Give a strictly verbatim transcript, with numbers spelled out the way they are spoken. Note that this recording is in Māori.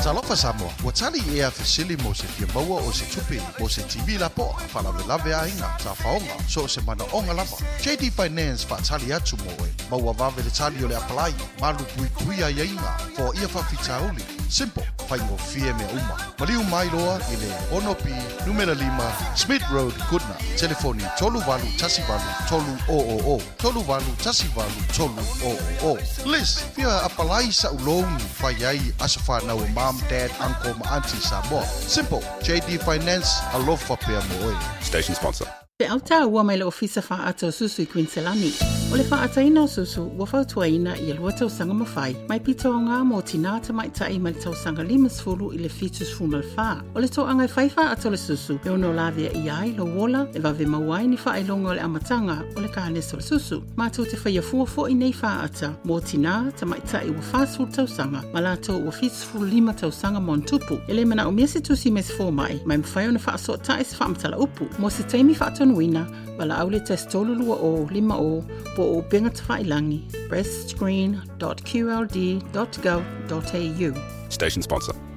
Talofa Samoa, ua tali ea fesili mo se fia maua o se tupi mo se T V la po, whalave lave a inga, sa whaonga, so se mana onga lava. J D Finance wha tali atu mo e, maua vave le tali o le apalai, malu pui pui a inga, fo ia whawhitauli. Simple, whaingo fie me uma. Maliu mai loa i le Onopi, numera lima, Smith Road, Goodna. Telefoni tolu walu tasi walu tolu o o o. Tolu walu tasi walu tolu o o o. Liz, fia apalai sa ulongi, whaiai asafa na o mom, dad, uncle, ma auntie sa mo. Simple, J D Finance, alofa pia moe. Station sponsor. Pe auta ua mai le ofisa wha ato susu i Queenselani. O le wha ata ina o susu, ua whautua ina i alua tausanga mawhai. Mai pito o ngā mō tina ta mai tai mai tausanga limas fulu i le fitus funal wha. O le tō angai whaiwha ato le susu, e ono lavia i ai lo wola, e vave mawai ni wha ilonga o le amatanga o le kānes o le susu. Mātou te whaia fua fo i nei wha ata, mō tina ta mai tai ua whāsful tausanga, ma lato ua fitus fulu lima tausanga mon tupu. E le mana o mea se tusi mes fo mai, mai mwhai o na wha asot tae se wha amtala upu. Mō se teimi wha ato nuina, wala au le testolu lua o, lima o, po o benga te whailangi, breastscreen dot q l d dot gov dot a u. Station sponsor.